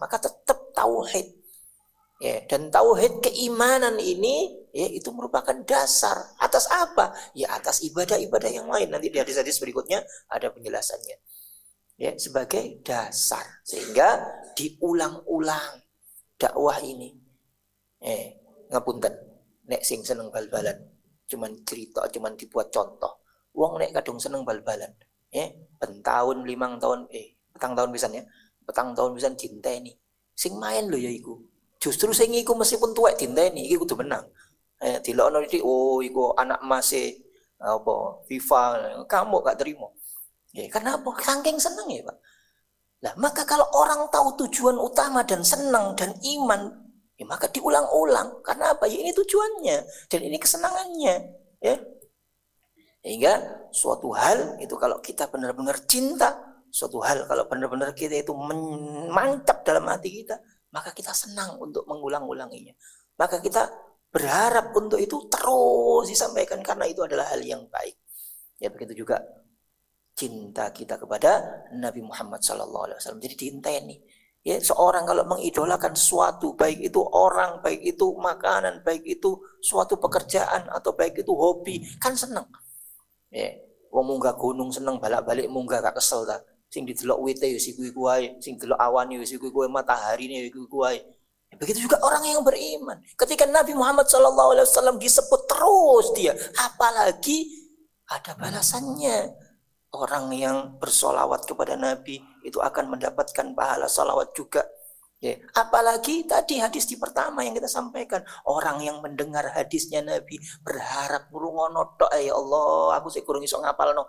maka tetap tauhid. Ya, dan tauhid keimanan ini ya itu merupakan dasar. Atas apa? Ya atas ibadah-ibadah yang lain. Nanti di hadis-hadis berikutnya ada penjelasannya. Ya, sebagai dasar. Sehingga diulang-ulang dakwah ini. Ngapunten. Nek sing seneng bal-balan, cuman cerita, cuman dibuat contoh. Wong nek kadung seneng bal-balan. Pentahun 5 tahun petang tahun pisan ya. Petang tahun pisan dinteni. Sing main lho ya iku. Justru sing iku meskipun tuwek dinteni iki kudu menang. Dilokno iki iku anak emas apa FIFA, kamu gak terima. Ya, karena apa? Saking seneng ya, Pak. Nah, maka kalau orang tahu tujuan utama dan senang dan iman, ya maka diulang-ulang. Karena apa? Ya ini tujuannya dan ini kesenangannya, ya. Sehingga suatu hal itu kalau kita benar-benar cinta, suatu hal kalau benar-benar kita itu mantap dalam hati kita, maka kita senang untuk mengulang-ulanginya. Maka kita berharap untuk itu terus disampaikan karena itu adalah hal yang baik. Ya begitu juga cinta kita kepada Nabi Muhammad SAW. Jadi diinteni. Ya, seorang kalau mengidolakan sesuatu, baik itu orang, baik itu makanan, baik itu suatu pekerjaan atau baik itu hobi, kan senang. Ya, wong munggah gunung seneng balak-balik munggah gak kesel ta. Sing didelok wite ya siku iku wae, sing delok awan ya siku iku wae, mataharine ya iku wae. Begitu juga orang yang beriman. Ketika Nabi Muhammad SAW disebut terus dia, apalagi ada balasannya. Orang yang bersolawat kepada Nabi itu akan mendapatkan pahala solawat juga. Ya. Apalagi tadi hadis di pertama yang kita sampaikan, orang yang mendengar hadisnya Nabi berharap ngrungono tok ya Allah, aku sik kurang iso ngapalno.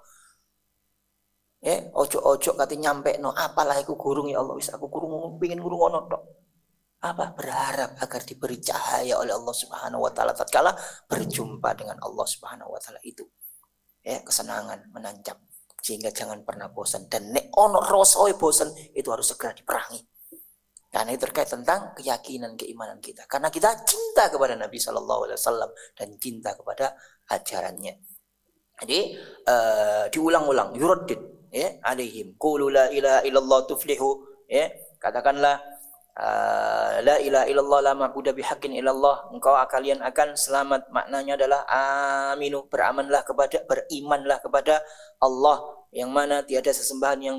Ojo-ojo kate nyampe no apalah aku gurung ya Allah, wis aku kurung pengin ngrungono tok. Apa? Berharap agar diberi cahaya oleh Allah Subhanahu wa taala tatkala berjumpa dengan Allah Subhanahu wa taala itu. Ya, kesenangan menancap sehingga jangan pernah bosan dan nek ono rasa bosan itu harus segera diperangi. Karena itu terkait tentang keyakinan keimanan kita. Karena kita cinta kepada Nabi Shallallahu Alaihi Wasallam dan cinta kepada ajarannya. Jadi diulang-ulang, yuraddid, ya, alaihim, qulu la ilaha illallah tuflihu, ya, katakanlah la ilaha illallah la ma'budu bihaqqin illallah, engkau kalian akan selamat. Maknanya adalah aminu, berimanlah kepada Allah yang mana tiada sesembahan yang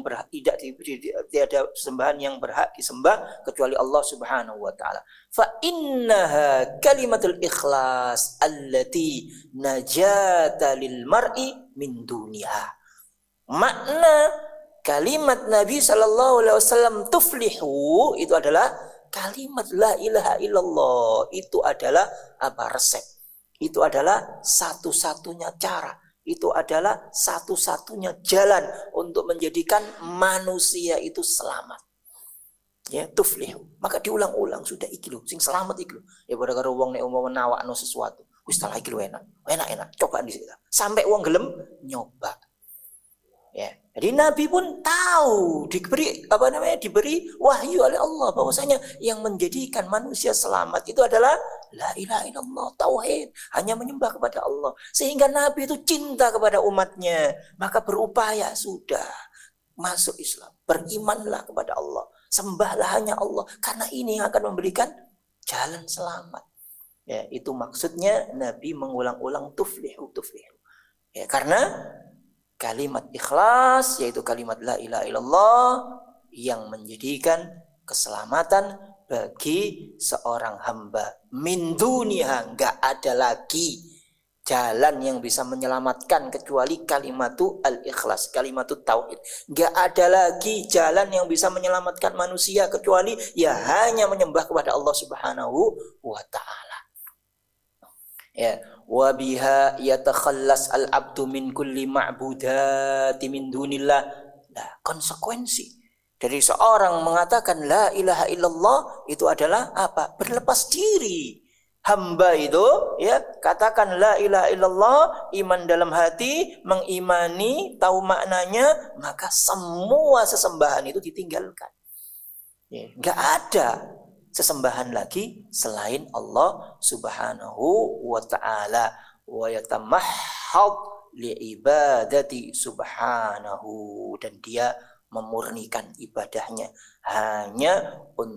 tiada sesembahan yang berhak disembah kecuali Allah Subhanahu wa taala. Fa innaha kalimatul ikhlas allati najata lil mar'i min duniha. Makna kalimat Nabi sallallahu alaihi wasallam tuflihu itu adalah kalimat la ilaha illallah. Itu adalah apa? Resep. Itu adalah satu-satunya cara. Itu adalah satu-satunya jalan untuk menjadikan manusia itu selamat. Ya, tuflihu. Maka diulang-ulang sudah iki lho, sing selamat iki lho. Ya pada karo wong nek umpama nawakno sesuatu, wis tak iki lho enak, coba dhisik. Sampai wong gelem nyoba. Ya, jadi Nabi pun tahu diberi wahyu oleh Allah bahwasanya yang menjadikan manusia selamat itu adalah la ilaha illallah, tauhid, hanya menyembah kepada Allah. Sehingga Nabi itu cinta kepada umatnya, maka berupaya sudah masuk Islam, berimanlah kepada Allah, sembahlah hanya Allah, karena ini yang akan memberikan jalan selamat. Ya, itu maksudnya Nabi mengulang-ulang tuflihu. Ya, karena kalimat ikhlas, yaitu kalimat la ilaha illallah, yang menjadikan keselamatan bagi seorang hamba. Min duniha, enggak ada lagi jalan yang bisa menyelamatkan kecuali kalimatu al-ikhlas, kalimatu tauhid. Enggak ada lagi jalan yang bisa menyelamatkan manusia kecuali ya hanya menyembah kepada Allah Subhanahu wa taala. Ya, wa biha yatakhallas al-abdu min kulli ma'budati min dunillah. Nah, konsekuensi dari seorang mengatakan la ilaha illallah itu adalah apa? Berlepas diri. Hamba itu ya, katakan la ilaha illallah, iman dalam hati, mengimani, tahu maknanya, maka semua sesembahan itu ditinggalkan. Ya, enggak ada sesembahan lagi selain Allah Subhanahu wa ta'ala, wa yatamahhad liibadati subhanahu, dan dia memurnikan ibadahnya hanya untuk